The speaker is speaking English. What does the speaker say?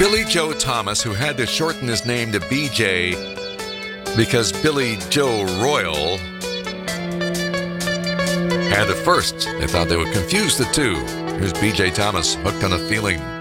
Billy Joe Thomas, who had to shorten his name to BJ because Billy Joe Royal had it first. They thought they would confuse the two. Here's BJ Thomas, Hooked on a Feeling.